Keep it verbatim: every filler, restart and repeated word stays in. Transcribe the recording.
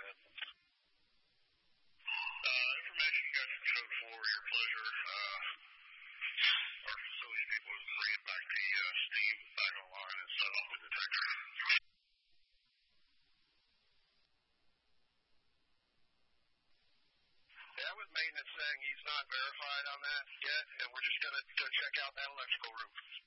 ahead. Uh, information got from code four, your pleasure. Uh, our facilities people will bring it back to uh, Steve back online and set off the detector. Yeah, with maintenance saying he's not verified on that yet, and we're just going to go check out that electrical room.